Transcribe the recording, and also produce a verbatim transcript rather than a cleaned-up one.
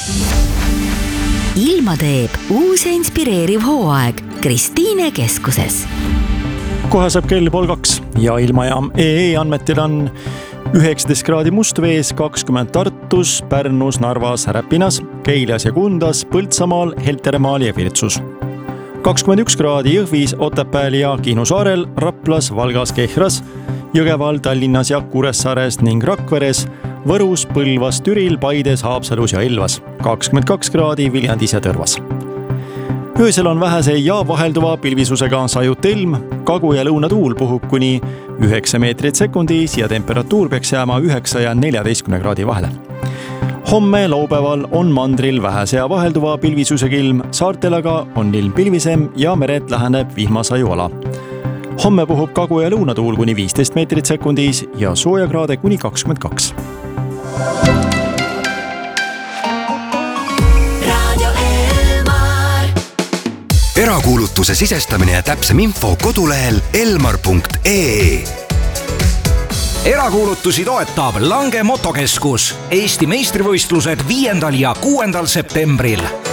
Ilma teeb uus ja inspireeriv hooaeg Kristiine keskuses. Kohe saab kell pool kaks ja Ilmajaam E E andmetel on üheksateist kraadi Mustvees, kakskümmend Tartus, Pärnus, Narvas, Räpinas, Keilias ja Kundas, Põltsamaal, Heltermaal ja Virtsus. kakskümmend üks kraadi Jõhvis, Otepääl ja Kihnu saarel, Raplas, Valgas, Kehras, Jõgeval, Tallinnas ja Kuressaares ning Rakveres, Võrus, Põlvas, Türil, Paides, Haapsalus ja Elvas. kakskümmend kaks kraadi Viljandis ja Tõrvas. Öösel on vähese ja vahelduva pilvisusega sajut ilm, kagu- ja lõunatuul puhub kuni üheksa meetrit sekundis ja temperatuur peaks jääma üheksa ja neljateistkümne kraadi vahele. Homme laupäeval on mandril vähese ja vahelduva pilvisusega ilm, saartel aga on ilm pilvisem ja meret läheneb vihmasajuala. Homme puhub kagu- ja lõunatuul kuni viisteist meetrit sekundis ja soojakraade kuni kakskümmend kaks. Erakuulutuse sisestamine ja täpsem info kodulehel elmar punkt ee. Erakuulutusi toetab Lange motokeskus. Eesti meistrivõistlused viiendal ja kuuendal septembril.